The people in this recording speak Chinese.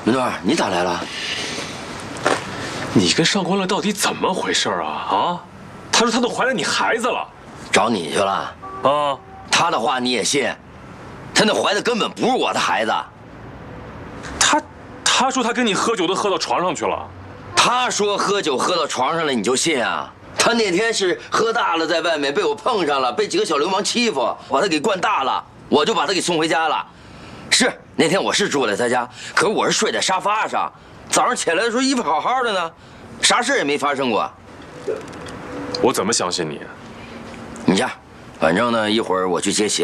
文端，你咋来了？ 你跟上官乐到底怎么回事啊？啊？他说他都怀了你孩子了， 找你去了啊？ 他的话你也信？他那怀的根本不是我的孩子。 他说他跟你喝酒都喝到床上去了。 他说喝酒喝到床上了，你就信啊？他那天是喝大了，在外面被我碰上了，被几个小流氓欺负，把他给灌大了，我就把他给送回家了。是那天我是住在他家，可是我是睡在沙发上，早上起来的时候衣服好好的呢，啥事也没发生过。 我怎么相信你？ 你这样，反正呢一会儿我去接鞋。